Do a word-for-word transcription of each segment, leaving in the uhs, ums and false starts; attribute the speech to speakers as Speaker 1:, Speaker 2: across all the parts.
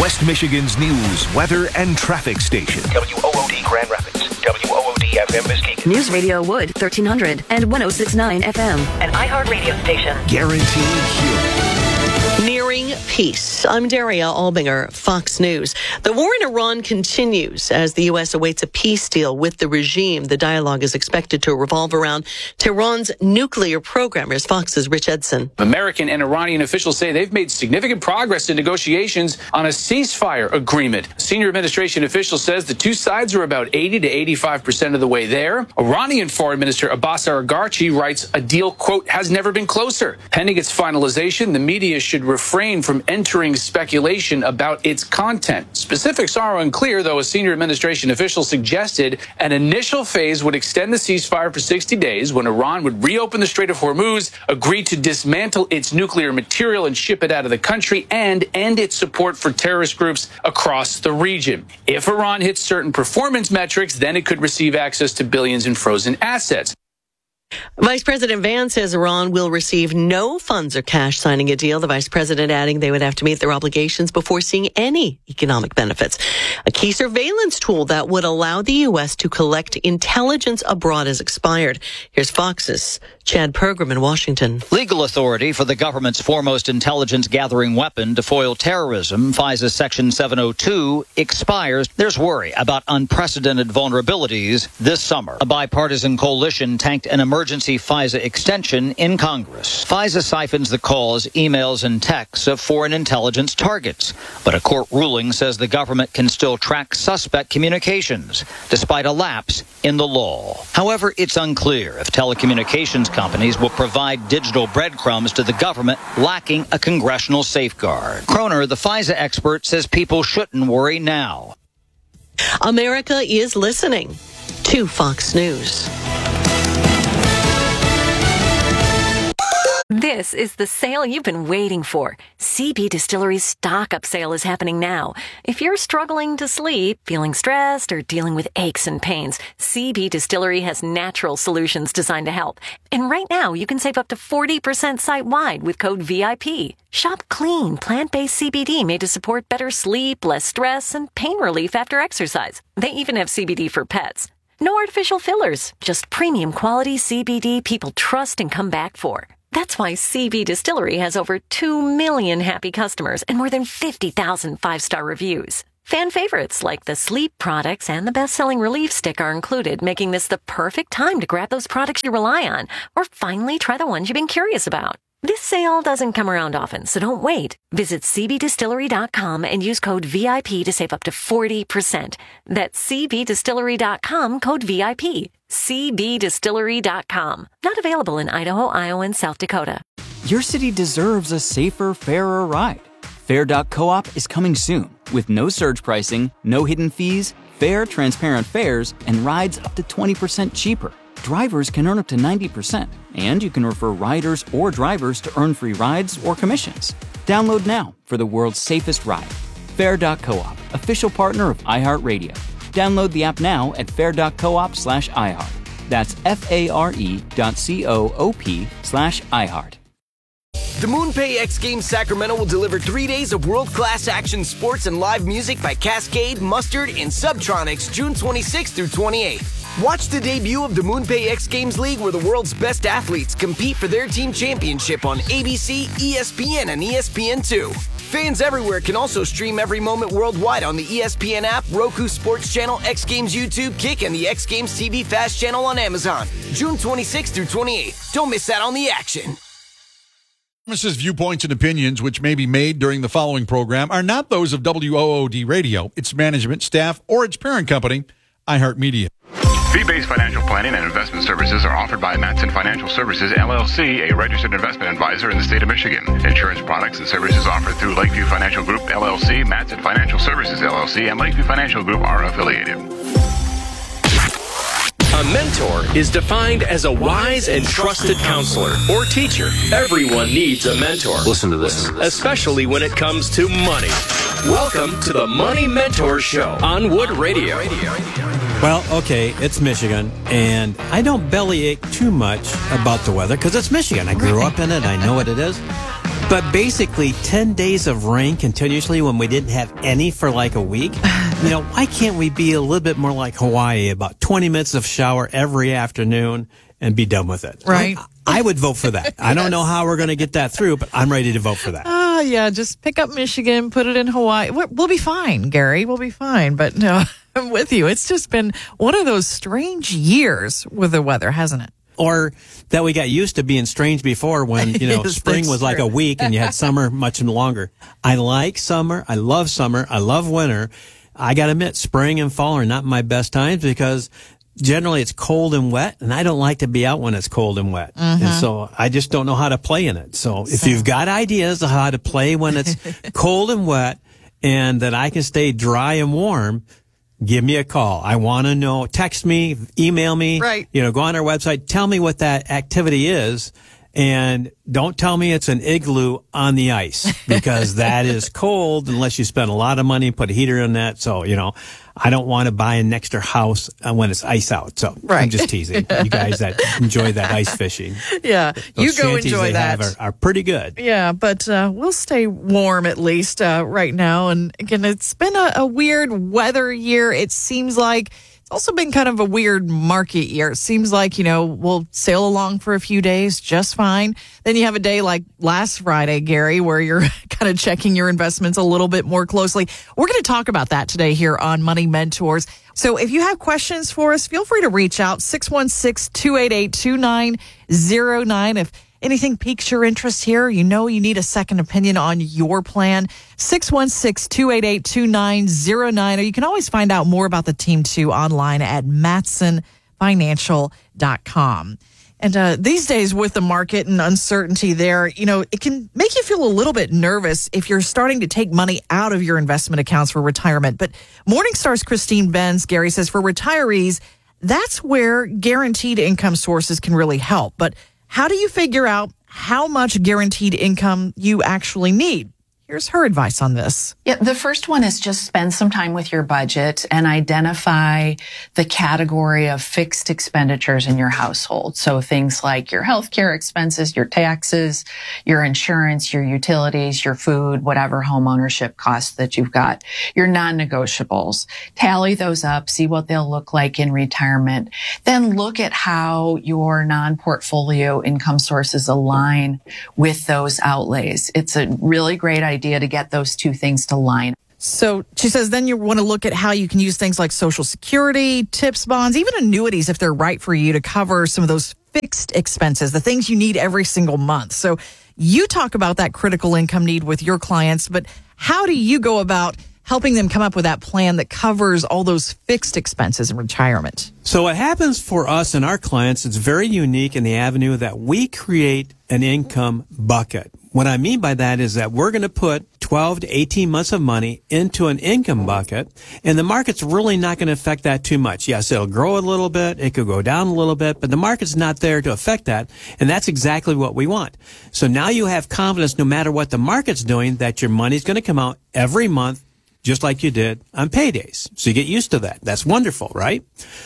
Speaker 1: West Michigan's news, weather, and traffic station.
Speaker 2: W O O D Grand Rapids, W O O D F M Muskegon.
Speaker 3: News Radio Wood, thirteen hundred and one oh six point nine F M.
Speaker 4: An iHeart radio station.
Speaker 1: Guaranteed Humor.
Speaker 5: Nearing peace. I'm Daria Albinger, Fox News. The war in Iran continues as the U S awaits a peace deal with the regime. The dialogue is expected to revolve around Tehran's nuclear program. Here's Fox's Rich Edson.
Speaker 6: American and Iranian officials say they've made significant progress in negotiations on a ceasefire agreement. A senior administration official says the two sides are about eighty to eighty-five percent of the way there. Iranian Foreign Minister Abbas Araghchi writes a deal, quote, has never been closer. Pending its finalization, the media should refrain from entering speculation about its content. Specifics are unclear, though a senior administration official suggested an initial phase would extend the ceasefire for sixty days when Iran would reopen the Strait of Hormuz, agree to dismantle its nuclear material and ship it out of the country, and end its support for terrorist groups across the region. If Iran hits certain performance metrics, then it could receive access to billions in frozen assets.
Speaker 5: Vice President Vance says Iran will receive no funds or cash signing a deal. The vice president adding they would have to meet their obligations before seeing any economic benefits. A key surveillance tool that would allow the U S to collect intelligence abroad has expired. Here's Fox's Chad Pergram in Washington.
Speaker 7: Legal authority for the government's foremost intelligence gathering weapon to foil terrorism, FISA Section seven oh two, expires. There's worry about unprecedented vulnerabilities this summer. A bipartisan coalition tanked an emergency Emergency FISA extension in Congress. FISA siphons the calls, emails, and texts of foreign intelligence targets. But a court ruling says the government can still track suspect communications, despite a lapse in the law. However, it's unclear if telecommunications companies will provide digital breadcrumbs to the government lacking a congressional safeguard. Kroner, the FISA expert, says people shouldn't worry now.
Speaker 5: America is listening to Fox News.
Speaker 4: This is the sale you've been waiting for. C B Distillery's stock up sale is happening now. If you're struggling to sleep, feeling stressed, or dealing with aches and pains, C B Distillery has natural solutions designed to help. And right now, you can save up to forty percent site-wide with code V I P. Shop clean, plant-based C B D made to support better sleep, less stress, and pain relief after exercise. They even have C B D for pets. No artificial fillers, just premium quality C B D people trust and come back for. That's why C B Distillery has over two million happy customers and more than fifty thousand five-star reviews. Fan favorites like the sleep products and the best-selling Relief Stick are included, making this the perfect time to grab those products you rely on or finally try the ones you've been curious about. This sale doesn't come around often, so don't wait. Visit C B distillery dot com and use code V I P to save up to forty percent. That's C B distillery dot com, code V I P. C B distillery dot com. Not available in Idaho, Iowa, and South Dakota.
Speaker 8: Your city deserves a safer, fairer ride. Fair dot coop is coming soon with no surge pricing, no hidden fees, fair, transparent fares, and rides up to twenty percent cheaper. Drivers can earn up to ninety percent, and you can refer riders or drivers to earn free rides or commissions. Download now for the world's safest ride. Fair dot coop, official partner of iHeartRadio. Download the app now at fair dot coop slash iHeart. That's F-A-R-E dot C-O-O-P slash iHeart.
Speaker 9: The MoonPay X Games Sacramento will deliver three days of world-class action sports and live music by Cascade, Mustard, and Subtronics June twenty-sixth through twenty-eighth. Watch the debut of the MoonPay X Games League where the world's best athletes compete for their team championship on A B C, E S P N, and E S P N two. Fans everywhere can also stream every moment worldwide on the E S P N app, Roku Sports Channel, X Games YouTube, Kick, and the X Games T V Fast Channel on Amazon. June twenty-sixth through twenty-eighth. Don't miss out on the action.
Speaker 10: Missus Viewpoints and opinions which may be made during the following program are not those of W O O D Radio, its management, staff, or its parent company, iHeartMedia.
Speaker 11: Fee-based financial planning and investment services are offered by Matson Financial Services, L L C, a registered investment advisor in the state of Michigan. Insurance products and services offered through Lakeview Financial Group, L L C, Matson Financial Services, L L C, and Lakeview Financial Group are affiliated.
Speaker 12: A mentor is defined as a wise and trusted counselor or teacher. Everyone needs a mentor.
Speaker 13: Listen to this.
Speaker 12: Especially when it comes to money. Welcome to the Money Mentor Show on Wood Radio.
Speaker 14: Well, okay, it's Michigan, and I don't bellyache too much about the weather because it's Michigan. I grew up in it. I know what it is. But basically, ten days of rain continuously when we didn't have any for like a week. You know, why can't we be a little bit more like Hawaii? About twenty minutes of shower every afternoon and be done with it.
Speaker 13: Right.
Speaker 14: I, I would vote for that. I don't know how we're going to get that through, but I'm ready to vote for that.
Speaker 13: Ah, uh, yeah, just pick up Michigan, put it in Hawaii. We're, we'll be fine, Gary. We'll be fine. But no, I'm with you. It's just been one of those strange years with the weather, hasn't it?
Speaker 14: Or that we got used to being strange before when, you know,
Speaker 13: Yes,
Speaker 14: spring
Speaker 13: that's
Speaker 14: was like
Speaker 13: true.
Speaker 14: a week and you had summer much longer. I like summer. I love summer. I love winter. I got to admit, spring and fall are not my best times because generally it's cold and wet, and I don't like to be out when it's cold and wet.
Speaker 13: Mm-hmm.
Speaker 14: And so I just don't know how to play in it. So if you've got ideas of how to play when it's cold and wet and that I can stay dry and warm, give me a call. I want to know. Text me, email me.
Speaker 13: Right.
Speaker 14: You know, go on our website. Tell me what that activity is. And don't tell me it's an igloo on the ice because that is cold unless you spend a lot of money and put a heater in that. So, you know, I don't want to buy an extra house when it's ice out. So
Speaker 13: Right.
Speaker 14: I'm just teasing you guys that enjoy that ice fishing.
Speaker 13: Yeah,
Speaker 14: Those
Speaker 13: you go
Speaker 14: shanties
Speaker 13: enjoy
Speaker 14: they
Speaker 13: that.
Speaker 14: have are, are pretty good.
Speaker 13: Yeah, but uh, we'll stay warm at least uh, right now. And again, it's been a, a weird weather year. It seems like it's also been kind of a weird market year. It seems like, you know, we'll sail along for a few days just fine. Then you have a day like last Friday, Gary, where you're kind of checking your investments a little bit more closely. We're going to talk about that today here on Money Mentors. So if you have questions for us, feel free to reach out, six one six, two eight eight, two nine zero nine. If anything piques your interest here, you know you need a second opinion on your plan, six one six, two eight eight, two nine zero nine. Or you can always find out more about the team, too, online at matson financial dot com. And uh, these days with the market and uncertainty there, you know, it can make you feel a little bit nervous if you're starting to take money out of your investment accounts for retirement. But Morningstar's Christine Benz, Gary, says for retirees, that's where guaranteed income sources can really help. But how do you figure out how much guaranteed income you actually need? Here's her advice on this.
Speaker 15: Yeah, the first one is just spend some time with your budget and identify the category of fixed expenditures in your household. So things like your healthcare expenses, your taxes, your insurance, your utilities, your food, whatever home ownership costs that you've got, your non-negotiables. Tally those up, see what they'll look like in retirement. Then look at how your non-portfolio income sources align with those outlays. It's a really great idea. idea to get those two things to line.
Speaker 13: So she says then you want to look at how you can use things like Social Security, TIPS bonds, even annuities if they're right for you to cover some of those fixed expenses, the things you need every single month. So you talk about that critical income need with your clients, but how do you go about helping them come up with that plan that covers all those fixed expenses in retirement?
Speaker 14: So what happens for us and our clients is very unique in the avenue that we create an income bucket. What I mean by that is that we're going to put twelve to eighteen months of money into an income bucket, and the market's really not going to affect that too much. Yes, it'll grow a little bit, it could go down a little bit, but the market's not there to affect that, and that's exactly what we want. So now you have confidence no matter what the market's doing that your money's going to come out every month just like you did on paydays. So you get used to that. That's wonderful, right?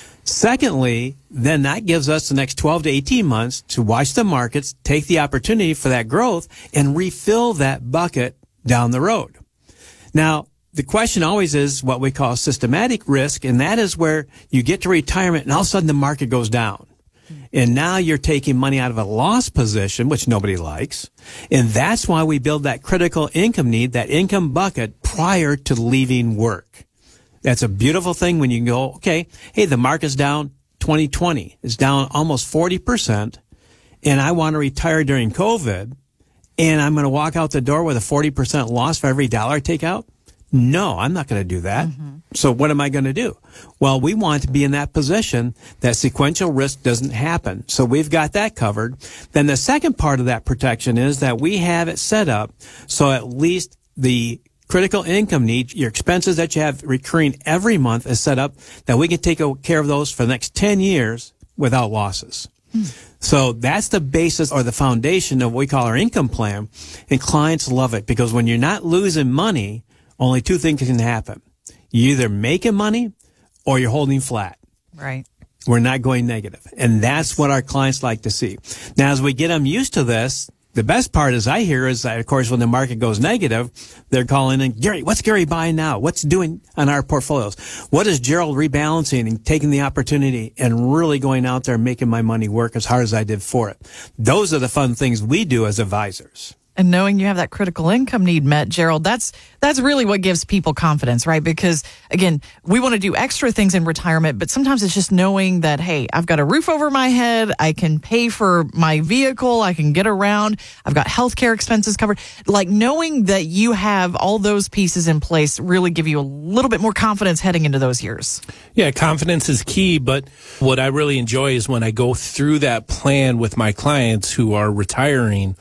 Speaker 14: Secondly, then that gives us the next twelve to eighteen months to watch the markets, take the opportunity for that growth, and refill that bucket down the road. Now, the question always is what we call systematic risk, and that is where you get to retirement and all of a sudden the market goes down. And now you're taking money out of a loss position, which nobody likes. And that's why we build that critical income need, that income bucket, prior to leaving work. That's a beautiful thing when you can go, okay, hey, the market's down twenty twenty. It's down almost forty percent. And I want to retire during COVID. And I'm going to walk out the door with a forty percent loss for every dollar I take out? No, I'm not going to do that. Mm-hmm. So what am I going to do? Well, we want to be in that position that sequential risk doesn't happen. So we've got that covered. Then the second part of that protection is that we have it set up so at least the critical income need, your expenses that you have recurring every month is set up that we can take care of those for the next ten years without losses. Hmm. So that's the basis or the foundation of what we call our income plan. And clients love it because when you're not losing money, only two things can happen. You're either making money or you're holding flat.
Speaker 13: Right.
Speaker 14: We're not going negative. And that's what our clients like to see. Now, as we get them used to this, The best part is I hear is that, of course, when the market goes negative, they're calling in, Gary, what's Gary buying now? What's doing on our portfolios? What is Gerald rebalancing and taking the opportunity and really going out there and making my money work as hard as I did for it? Those are the fun things we do as advisors.
Speaker 13: And knowing you have that critical income need met, Gerald, that's that's really what gives people confidence, right? Because, again, we want to do extra things in retirement, but sometimes it's just knowing that, hey, I've got a roof over my head, I can pay for my vehicle, I can get around, I've got healthcare expenses covered. Like, knowing that you have all those pieces in place really give you a little bit more confidence heading into those years.
Speaker 16: Yeah, confidence is key, but what I really enjoy is when I go through that plan with my clients who are retiring,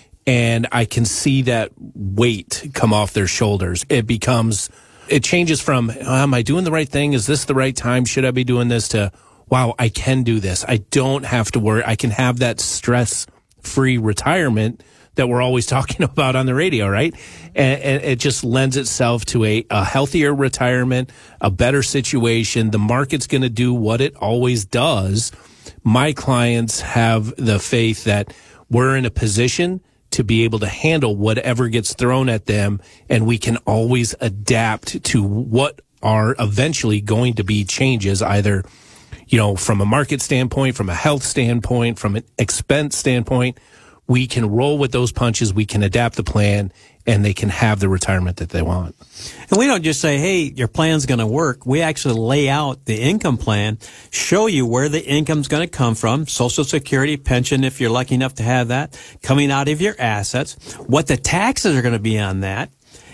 Speaker 16: and I can see that weight come off their shoulders. It becomes, it changes from, am I doing the right thing? Is this the right time? Should I be doing this? To, wow, I can do this. I don't have to worry. I can have that stress-free retirement that we're always talking about on the radio, right? And, and it just lends itself to a, a healthier retirement, a better situation. The market's going to do what it always does. My clients have the faith that we're in a position to be able to handle whatever gets thrown at them, and we can always adapt to what are eventually going to be changes, either, you know, from a market standpoint, from a health standpoint, from an expense standpoint. We can roll with those punches, we can adapt the plan, and they can have the retirement that they want.
Speaker 14: And we don't just say, hey, your plan's going to work. We actually lay out the income plan, show you where the income's going to come from, Social Security, pension, if you're lucky enough to have that, coming out of your assets, what the taxes are going to be on that,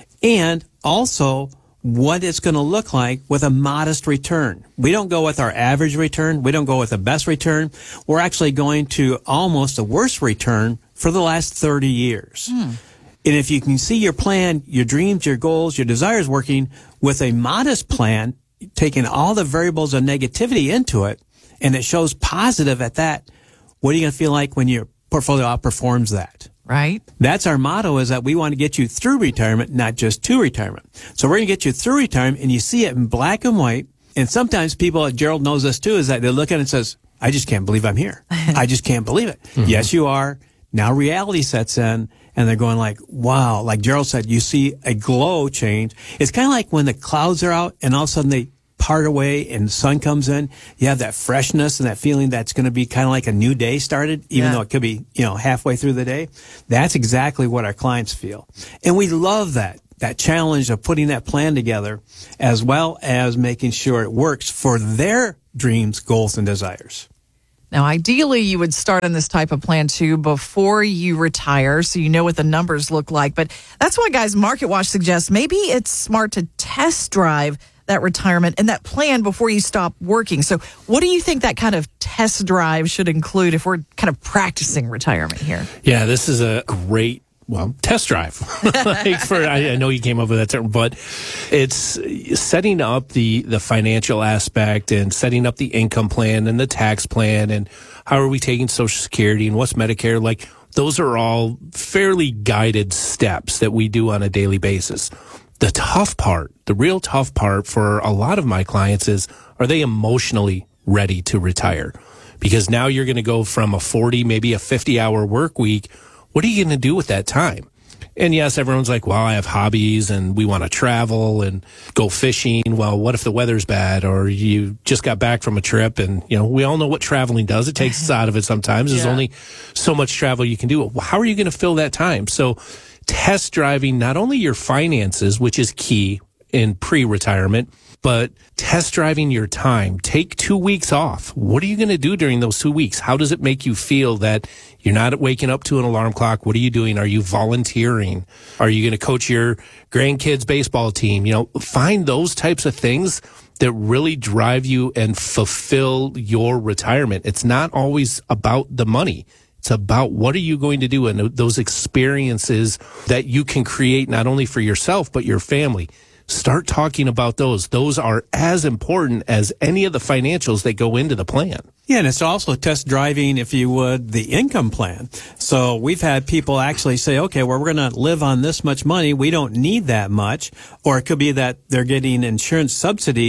Speaker 14: and also what it's going to look like with a modest return. We don't go with our average return. We don't go with the best return. We're actually going to almost the worst return for the last thirty years. Hmm. And if you can see your plan, your dreams, your goals, your desires working with a modest plan, taking all the variables of negativity into it, and it shows positive at that, what are you going to feel like when your portfolio outperforms that?
Speaker 13: Right.
Speaker 14: That's our motto, is that we want to get you through retirement, not just to retirement. So we're going to get you through retirement, and you see it in black and white. And sometimes people, Gerald knows this too, is that they look at it and says, I just can't believe I'm here. I just can't believe it. Mm-hmm. Yes, you are. Now reality sets in, and they're going like, wow, like Gerald said, you see a glow change. It's kind of like when the clouds are out and all of a sudden they part away and the sun comes in. You have that freshness and that feeling that's going to be kind of like a new day started, even yeah. though it could be, you know, halfway through the day. That's exactly what our clients feel. And we love that, that challenge of putting that plan together, as well as making sure it works for their dreams, goals, and desires.
Speaker 13: Now, ideally, you would start on this type of plan, too, before you retire, so you know what the numbers look like. But that's why, guys, MarketWatch suggests maybe it's smart to test drive that retirement and that plan before you stop working. So what do you think that kind of test drive should include if we're kind of practicing retirement here?
Speaker 16: Yeah, this is a great Well, test drive. like for, I, I know you came up with that term, but it's setting up the, the financial aspect and setting up the income plan and the tax plan and how are we taking Social Security and what's Medicare. Like, those are all fairly guided steps that we do on a daily basis. The tough part, the real tough part for a lot of my clients is, are they emotionally ready to retire? Because now you're going to go from a forty, maybe a fifty hour work week. What are you going to do with that time? And yes, everyone's like, well, I have hobbies and we want to travel and go fishing. Well, what if the weather's bad or you just got back from a trip? And, you know, we all know what traveling does. It takes us out of it sometimes. There's yeah. only so much travel you can do. Well, how are you going to fill that time? So test driving not only your finances, which is key in pre-retirement, but test driving your time. Take two weeks off. What are you going to do during those two weeks? How does it make you feel that you're not waking up to an alarm clock? What are you doing? Are you volunteering? Are you going to coach your grandkids' baseball team? You know, find those types of things that really drive you and fulfill your retirement. It's not always about the money. It's about what are you going to do and those experiences that you can create not only for yourself, but your family. Start talking about those. Those are as important as any of the financials that go into the plan.
Speaker 14: Yeah, and it's also test driving, if you would, the income plan. So we've had people actually say, okay, well, we're going to live on this much money. We don't need that much. Or it could be that they're getting insurance subsidy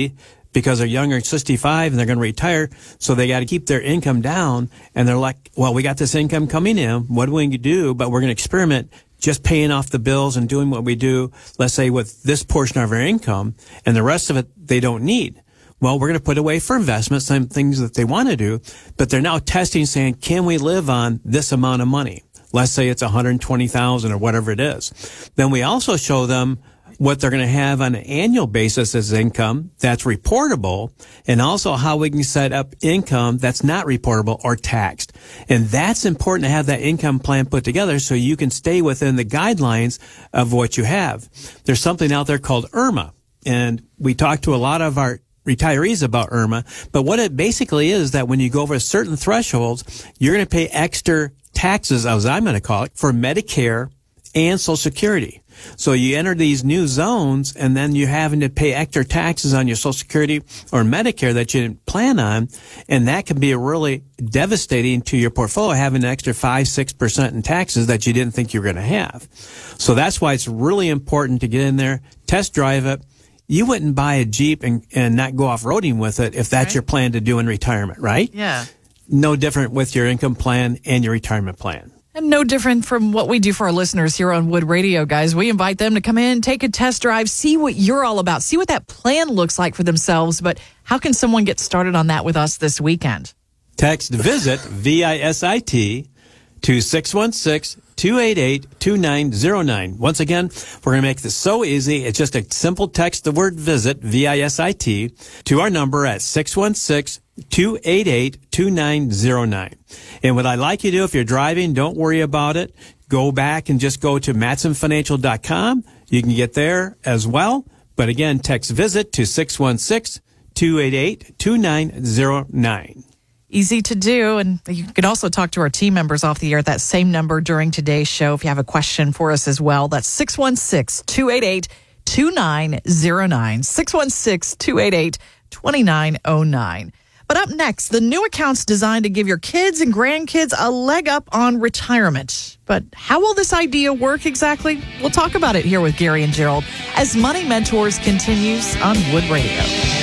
Speaker 14: because they're younger, sixty-five, and they're going to retire, so they got to keep their income down. And they're like, well, we got this income coming in. What do we do? But we're going to experiment just paying off the bills and doing what we do, let's say, with this portion of our income, and the rest of it they don't need. Well, we're going to put away for investments, some things that they want to do, but they're now testing, saying, can we live on this amount of money? Let's say it's one hundred twenty thousand dollars or whatever it is. Then we also show them what they're going to have on an annual basis as income that's reportable, and also how we can set up income that's not reportable or taxed. And that's important to have that income plan put together so you can stay within the guidelines of what you have. There's something out there called I R M A, and we talk to a lot of our retirees about I R M A, but what it basically is that when you go over certain thresholds, you're going to pay extra taxes, as I'm going to call it, for Medicare and Social Security. So you enter these new zones, and then you're having to pay extra taxes on your Social Security or Medicare that you didn't plan on, and that can be really devastating to your portfolio, having an extra five, six percent in taxes that you didn't think you were going to have. So that's why it's really important to get in there, test drive it. You wouldn't buy a Jeep and, and not go off-roading with it if that's right. your plan to do in retirement, right?
Speaker 13: Yeah.
Speaker 14: No different with your income plan and your retirement plan.
Speaker 13: And no different from what we do for our listeners here on Wood Radio, guys. We invite them to come in, take a test drive, see what you're all about, see what that plan looks like for themselves. But how can someone get started on that with us this weekend?
Speaker 14: Text VISIT, V I S I T, to six one six, two eight eight, two nine zero nine. Once again, we're going to make this so easy. It's just a simple text, the word VISIT, V I S I T, to our number at six one six, two eight eight, two nine zero nine. And what I'd like you to do, if you're driving, don't worry about it. Go back and just go to Matson Financial dot com. You can get there as well. But again, text VISIT to six one six, two eight eight, two nine zero nine.
Speaker 13: Easy to do. And you can also talk to our team members off the air at that same number during today's show if you have a question for us as well. That's six one six, two eight eight, two nine zero nine. six one six, two eight eight, two nine zero nine. But up next, the new account's designed to give your kids and grandkids a leg up on retirement. But how will this idea work exactly? We'll talk about it here with Gary and Gerald as Money Mentors continues on Wood Radio.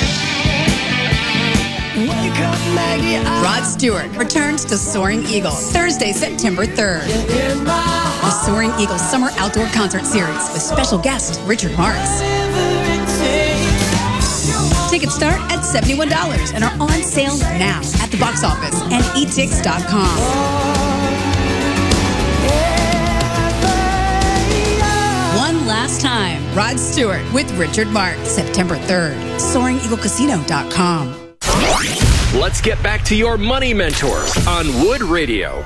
Speaker 17: Rod Stewart returns to Soaring Eagle Thursday, September third. The Soaring Eagle Summer Outdoor Concert Series with special guest Richard Marx. Tickets start at seventy-one dollars and are on sale now at the box office and e tix dot com. One last time, Rod Stewart with Richard Marx, September third. soaring eagle casino dot com.
Speaker 12: Let's get back to your Money Mentors on Wood Radio.